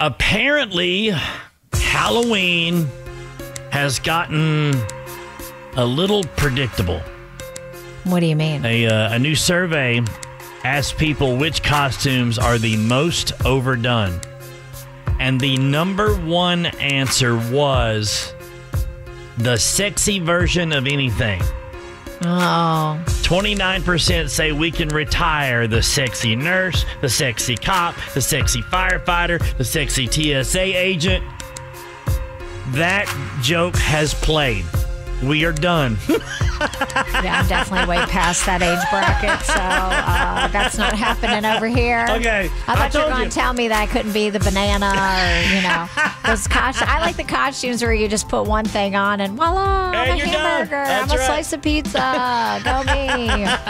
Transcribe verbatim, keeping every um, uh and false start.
Apparently, Halloween has gotten a little predictable. What do you mean? A, uh, a new survey asked people which costumes are the most overdone. And the number one answer was the sexy version of anything. Oh. twenty-nine percent say we can retire the sexy nurse, the sexy cop, the sexy firefighter, the sexy T S A agent. That joke has played. We are done. Yeah, I'm definitely way past that age bracket, so uh, that's not happening over here. Okay, I thought I you were told going you. to tell me that I couldn't be the banana or, you know, those costumes. I like the costumes where you just put one thing on and voila, I'm And a you're done. hamburger, I'm That's a right. slice of pizza. Go me.